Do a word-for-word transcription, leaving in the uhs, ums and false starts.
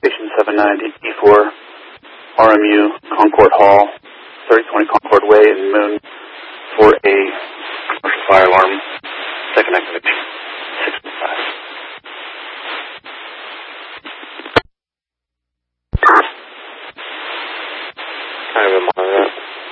Station seven ninety E four, R M U, Concord Hall, thirty twenty Concord Way in Moon for a commercial fire alarm. Second activation.